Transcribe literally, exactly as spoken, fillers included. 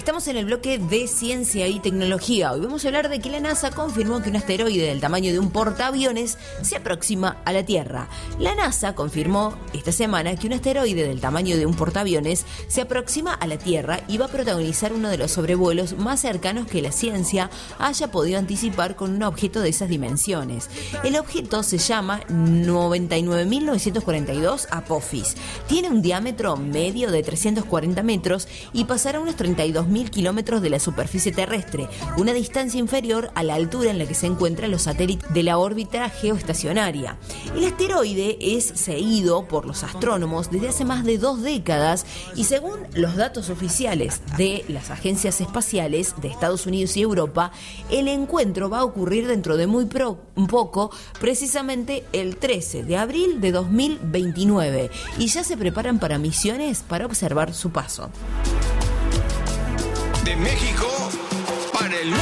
Estamos en el bloque de ciencia y tecnología. Hoy vamos a hablar de que la NASA confirmó que un asteroide del tamaño de un portaaviones se aproxima a la Tierra. La NASA confirmó esta semana que un asteroide del tamaño de un portaaviones se aproxima a la Tierra y va a protagonizar uno de los sobrevuelos más cercanos que la ciencia haya podido anticipar con un objeto de esas dimensiones. El objeto se llama noventa y nueve mil novecientos cuarenta y dos Apophis. Tiene un diámetro medio de trescientos cuarenta metros y pasará unos treinta y dos mil kilómetros de la superficie terrestre, una distancia inferior a la altura en la que se encuentran los satélites de la órbita geoestacionaria. El asteroide es seguido por los astrónomos desde hace más de dos décadas y según los datos oficiales de las agencias espaciales de Estados Unidos y Europa, el encuentro va a ocurrir dentro de muy pro, poco, precisamente el trece de abril de dos mil veintinueve, y ya se preparan para misiones para observar su paso. De México